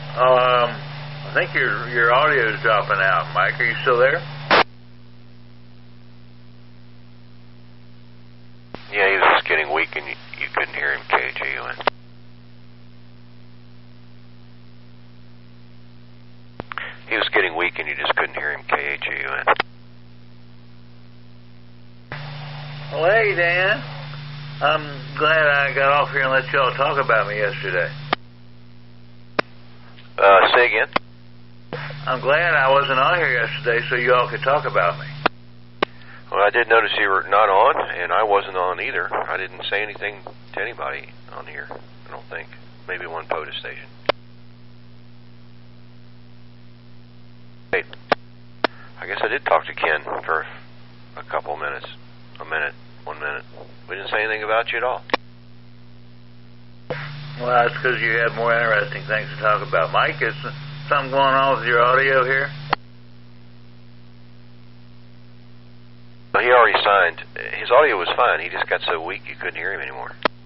I think your audio is dropping out, Mike. Are you still there? Yeah, he was just getting weak and you couldn't hear him, KJUN. He was getting weak and you just couldn't hear him, KHUN. Well, hey, Dan. I'm glad I got off here and let y'all talk about me yesterday. Say again? I'm glad I wasn't on here yesterday so y'all could talk about me. Well, I did notice you were not on, and I wasn't on either. I didn't say anything to anybody on here, I don't think. Maybe one POTUS station. Wait, I guess I did talk to Ken for a couple minutes. A minute, 1 minute. We didn't say anything about you at all. Well, that's because you had more interesting things to talk about. Mike, is something going on with your audio here? Well, he already signed. His audio was fine. He just got so weak you couldn't hear him anymore.